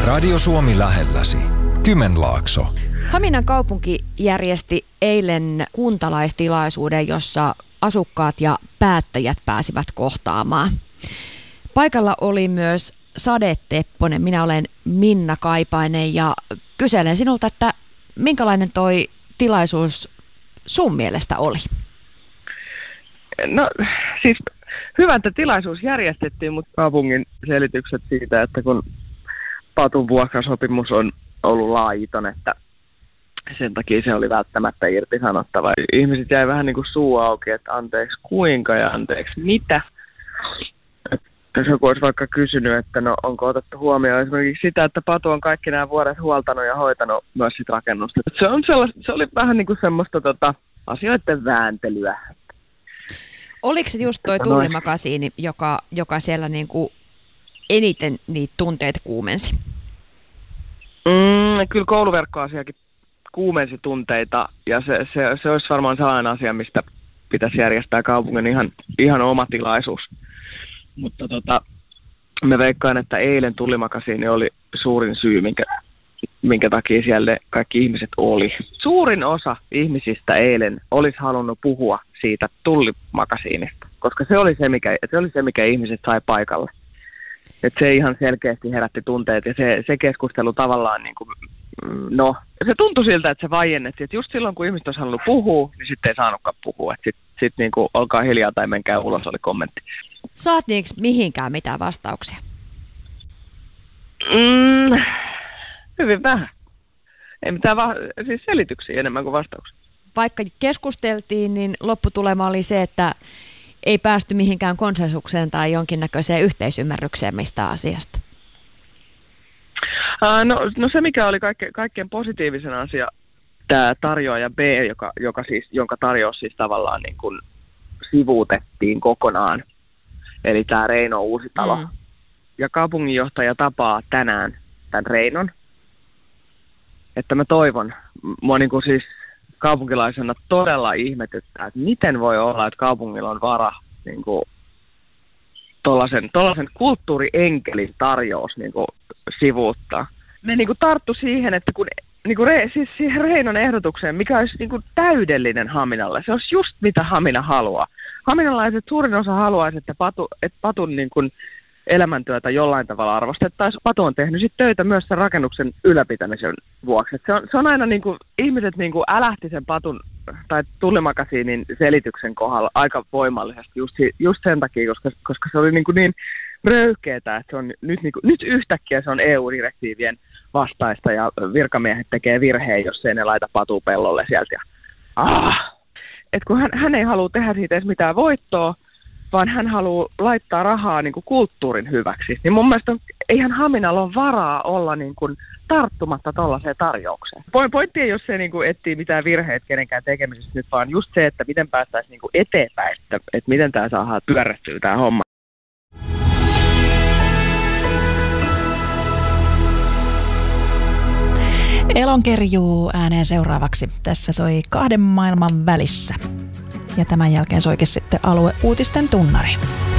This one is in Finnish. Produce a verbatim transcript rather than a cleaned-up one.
Radio Suomi lähelläsi. Kymenlaakso. Haminan kaupunki järjesti eilen kuntalaistilaisuuden, jossa asukkaat ja päättäjät pääsivät kohtaamaan. Paikalla oli myös Sade Tepponen. Minä olen Minna Kaipainen ja kyselen sinulta, että minkälainen toi tilaisuus sun mielestä oli? No siis hyvä, että tilaisuus järjestettiin, mutta kaupungin selitykset siitä, että kun patun vuokrasopimus on ollut laiton, että sen takia se oli välttämättä irtisanottava. Ihmiset jäi vähän niin kuin suu auki, että anteeksi kuinka ja anteeksi mitä. Jos joku olisi vaikka kysynyt, että no onko otettu huomioon esimerkiksi sitä, että Patu on kaikki nämä vuodet huoltanut ja hoitanut myös sitä rakennusta. Se, on se oli vähän niin kuin semmoista tota, asioiden vääntelyä. Oliko se just toi tullimakasiini, joka, joka siellä niin kuin eniten niitä tunteita kuumensi? Mm, kyllä kouluverkkoasiakin kuumensi tunteita ja se, se, se olisi varmaan sellainen asia, mistä pitäisi järjestää kaupungin ihan, ihan oma tilaisuus. Mutta tota, me veikkaan, että eilen tullimakasiini oli suurin syy, minkä, minkä takia siellä kaikki ihmiset oli. Suurin osa ihmisistä eilen olisi halunnut puhua siitä tullimakasiinista, koska se oli se, mikä, se oli se, mikä ihmiset sai paikalle. Että se ihan selkeästi herätti tunteet ja se, se keskustelu tavallaan, niin kuin, no, se tuntui siltä, että se vaiennettiin, että just silloin, kun ihmiset olisi halunnut puhua, niin sitten ei saanutkaan puhua. Sitten sit, niin kuin, olkaa hiljaa tai menkää ulos, oli kommentti. Saatiinko mihinkään mitään vastauksia? Mm, hyvin vähän. Ei mitään va- siis selityksiä enemmän kuin vastauksia. Vaikka keskusteltiin, niin lopputulema oli se, että ei päästy mihinkään konsensukseen tai jonkinnäköiseen yhteisymmärrykseen mistä asiasta. Uh, no, no se, mikä oli kaikke, kaikkein positiivisen asia, tämä tarjoaja B, joka, joka siis, jonka tarjous siis tavallaan niin kuin sivuutettiin kokonaan, eli tämä Reino Uusitalo. Mm. Ja kaupunginjohtaja tapaa tänään tämän Reinon. Että mä toivon, mua niin kuin siis kaupunkilaisena todella ihmetyttää, että miten voi olla, että kaupungilla on vara niin kuin tollaisen, tollaisen kulttuurienkelin tarjous niin kuin sivuuttaa. Ne niin kuin tarttu siihen, että kun niin kuin Re, siis siihen Reinon ehdotukseen, mikä olisi niin kuin täydellinen Haminalle, se olisi just mitä Hamina haluaa. Haminalaiset suurin osa haluaisi, että, Patu, että Patun niin kuin elämäntyötä jollain tavalla arvostettaisiin. Patu on tehnyt sit töitä myös sen rakennuksen ylläpitämisen vuoksi. Se on, se on aina niin kuin, ihmiset niin kuin älähti sen Patun tai tullimakasiinin selityksen kohdalla aika voimallisesti just, just sen takia, koska, koska se oli niin, kuin niin röyhkeetä, että se on nyt, niin kuin, nyt yhtäkkiä se on E U-direktiivien vastaista ja virkamiehet tekee virheen, jos ei ne laita Patua pellolle sieltä. Ja, ah! Et kun hän, hän ei halua tehdä siitä edes mitään voittoa, vaan hän haluaa laittaa rahaa niin kuin kulttuurin hyväksi. Niin mun mielestä eihän Haminalla ole varaa olla niin kuin tarttumatta tuollaiseen tarjoukseen. Pointti ei ole se niin kuin etsii mitään virheitä kenenkään tekemisestä nyt, vaan just se, että miten päästäisiin niin kuin eteenpäin, että, että miten tämä saadaan pyörrettyä tämä homma. Elonkerjuu ääneen seuraavaksi. Tässä soi Kahden maailman välissä. Ja tämän jälkeen soikin sitten alueuutisten tunnari.